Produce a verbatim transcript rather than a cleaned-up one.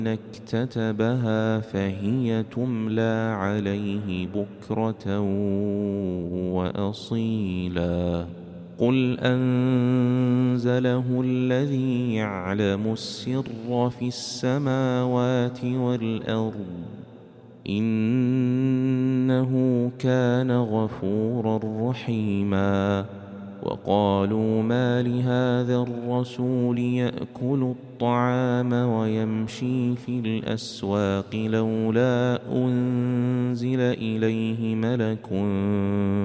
اكتتبها فهي تملى عليه بكرة وأصيلا قل أنزله الذي يعلم السر في السماوات والأرض إنه كان غفورا رحيما وقالوا ما لهذا الرسول يأكل الطعام ويمشي في الأسواق لولا أنزل إليه ملك